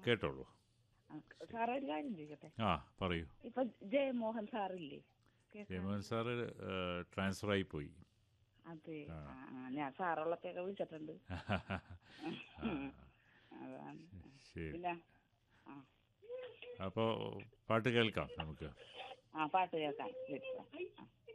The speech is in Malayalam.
കേട്ടോളൂ. സാറേ ഒരു കാര്യം ചോദിക്കട്ടെ? പറയൂ. ഇപ്പൊ ജയമോഹൻ സാറില്ലേ? ജയമോഹൻ സാറ് ട്രാൻസ്ഫറായി പോയി. അതെ, ഞാൻ സാറുള്ളപ്പൊക്കെ വിളിച്ചിട്ടുണ്ട്. അതാണ്. ശരി. അപ്പോൾ പാട്ട് കേൾക്കാം നമുക്ക്. പാട്ട് കേൾക്കാം.